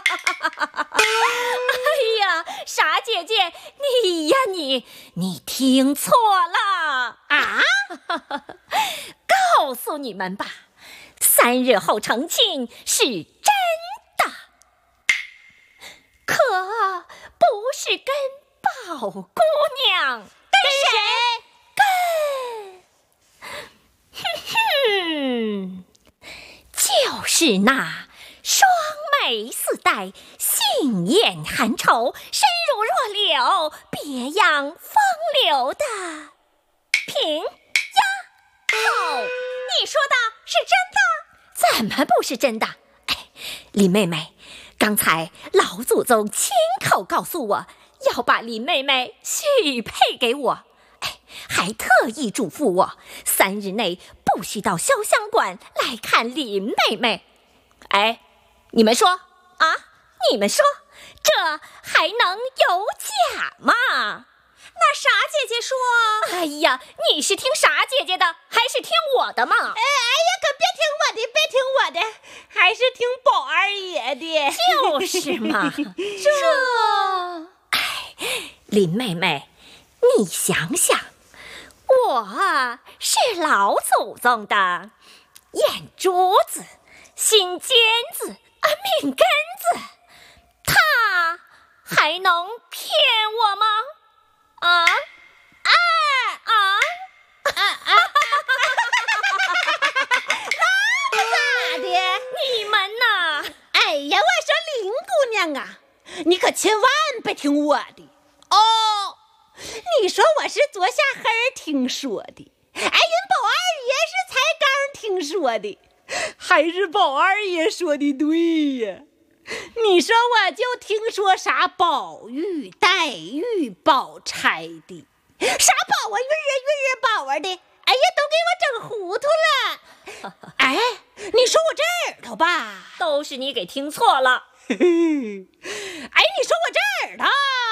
哎呀，傻姐姐，你呀你听错了啊！ 告诉你们吧，3日后成亲是真的，可不是跟宝姑娘， 跟谁？ 就是那双眉似黛，杏眼含愁，身如弱柳，别样风流的平丫头。 你说的是真的？怎么不是真的？哎，林妹妹，刚才老祖宗亲口告诉我，要把林妹妹许配给我，还特意嘱咐我3日内不许到潇湘馆来看林妹妹。哎，你们说啊？你们说这还能有假吗？ 那傻姐姐说， 哎呀，你是听傻姐姐的还是听我的嘛？ 哎呀，可别听我的，还是听宝二爷的。 就是嘛。林妹妹，你想想，我是老祖宗的眼珠子、心尖子、命根子，他还能骗我吗？ 那咋的？ 你们呐？ 哎呀，我说林姑娘啊，你可千万别听我的哦。你说我是昨下黑听说的，人宝二爷是才刚听说的，还是宝二爷说的对呀。你说我就听说啥宝玉、黛玉、宝钗的，啥宝啊、玉儿宝啊的，哎呀，都给我整糊涂了。哎，你说我这耳朵吧， 都是你给听错了。 哎，你说我这耳朵，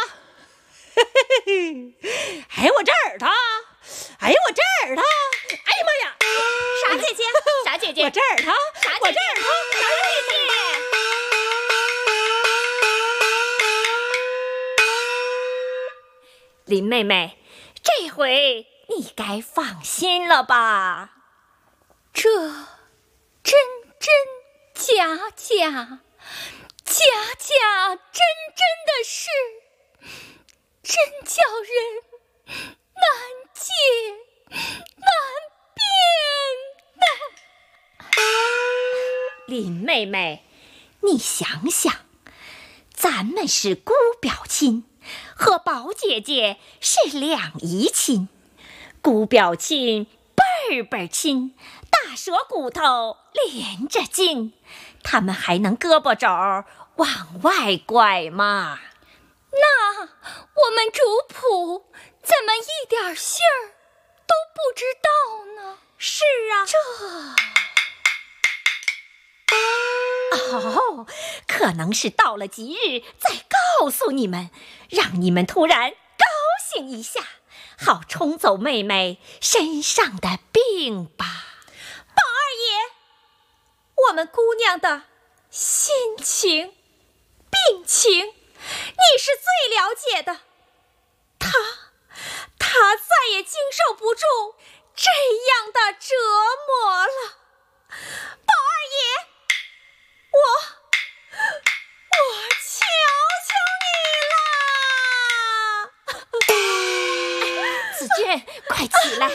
哎，我这耳朵，哎呀，我这耳朵，哎呀妈呀， 傻姐姐，傻姐姐， 我这耳朵，我这耳朵， 傻姐姐。林妹妹，这回你该放心了吧？这真假假，真的是，真叫人难解难辨的。林妹妹，你想想，咱们是姑表亲，和宝姐姐是两姨亲，姑表亲辈辈亲，大舌骨头连着筋，他们还能胳膊肘往外拐吗？那我们主仆怎么一点信儿都不知道呢？ 是啊， 可能是到了吉日再告诉你们，让你们突然高兴一下，好冲走妹妹身上的病吧。 宝二爷，我们姑娘的心情、病情，你是最了解的。她再也经受不住这样的折磨了。宝二爷，我求求你了。 子娟，快起来。